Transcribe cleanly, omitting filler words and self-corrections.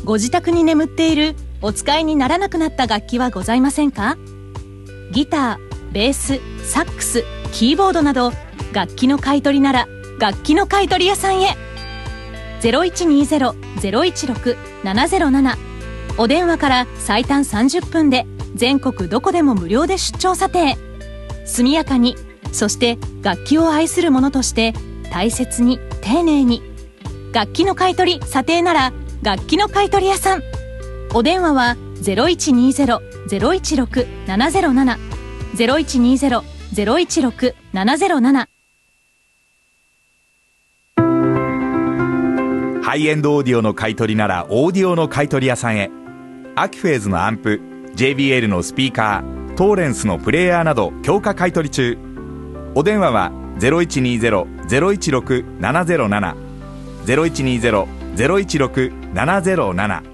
ご自宅に眠っているお使いにならなくなった楽器はございませんか？ギター、ベース、サックス、キーボードなど楽器の買い取りなら楽器の買い取り屋さんへ。 0120-016-707 お電話から最短30分で全国どこでも無料で出張査定。速やかに、そして楽器を愛する者として大切に丁寧に。楽器の買い取り査定なら楽器の買い取り屋さん。お電話は 0120-016-707 0120-016-707。 ハイエンドオーディオの買い取りならオーディオの買い取り屋さんへ。アキフェーズのアンプ、 JBL のスピーカー、トーレンスのプレイヤーなど強化買い取り中。お電話は 0120-016-707 0120-016-707